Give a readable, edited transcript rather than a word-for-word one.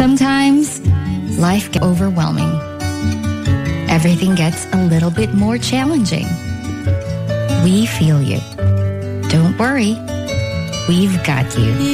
Sometimes life gets overwhelming. Everything gets a little bit more challenging. We feel you. Don't worry. We've got you.